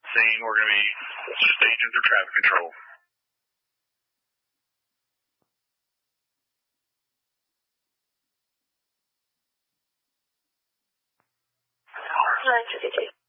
Saying we're going to be staging through traffic control. 952.